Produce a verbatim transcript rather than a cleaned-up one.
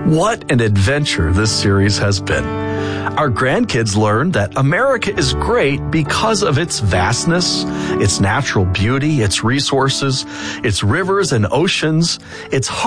What an adventure this series has been. Our grandkids learned that America is great because of its vastness, its natural beauty, its resources, its rivers and oceans, its